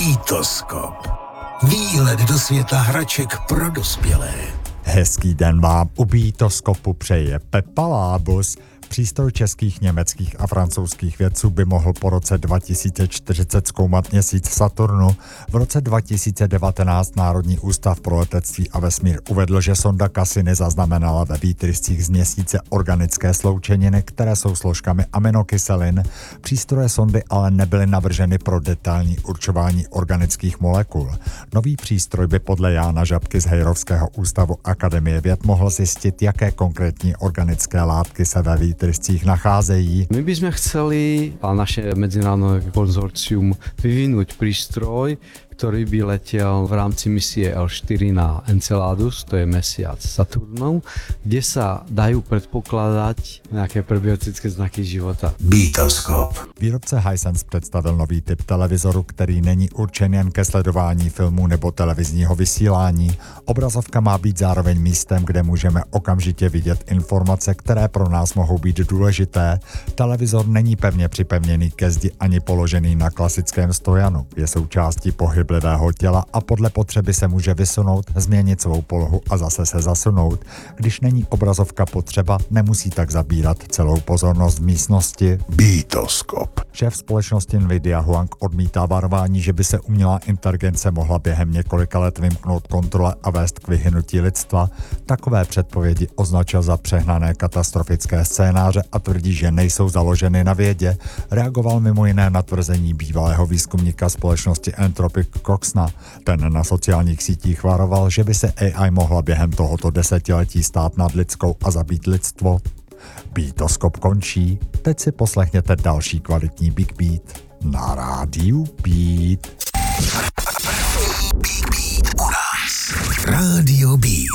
Beatoskop. Výlet do světa hraček pro dospělé. Hezký den vám u Beatoskopu přeje Pepa Lábus. Přístroj českých, německých a francouzských vědců by mohl po roce 2040 zkoumat měsíc Saturnu. V roce 2019 Národní ústav pro letectví a vesmír uvedl, že sonda Cassini zaznamenala ve výtryscích z měsíce organické sloučeniny, které jsou složkami aminokyselin. Přístroje sondy ale nebyly navrženy pro detailní určování organických molekul. Nový přístroj by podle Jána Žabky z Hejrovského ústavu Akademie věd mohl zjistit, jaké konkrétní organické látky se ve výtryscích nacházejí. My by sme chceli, a naše medzinárodné konzorcium, vyvinúť prístroj, ktorý by letel v rámci misie L4 na Enceladus, to je mesiac Saturnov, kde sa dajú predpokladať nejaké prebiotické znaky života. Beatoskop. Výrobce Hisense představil nový typ televizoru, který není určen jen ke sledování filmů nebo televizního vysílání. Obrazovka má být zároveň místem, kde můžeme okamžitě vidět informace, které pro nás mohou být důležité. Televizor není pevně připevněný ke zdi ani položený na klasickém stojanu. Je součástí pohyblivého těla a podle potřeby se může vysunout, změnit svou polohu a zase se zasunout. Když není obrazovka potřeba, nemusí tak zabírat celou pozornost v místnosti. Beatoskop. Šéf společnosti Nvidia Huang odmítá varování, že by se umělá inteligence mohla během několika let vymknout kontrole a vést k vyhynutí lidstva. Takové předpovědi označil za přehnané katastrofické scénáře a tvrdí, že nejsou založeny na vědě. Reagoval mimo jiné na tvrzení bývalého výzkumníka společnosti Anthropic Coxna. Ten na sociálních sítích varoval, že by se AI mohla během tohoto desetiletí stát nad lidskou a zabít lidstvo. Beatoskop končí, teď si poslechněte další kvalitní Big Beat na rádiu Beat. Beat u nás. Rádio Beat.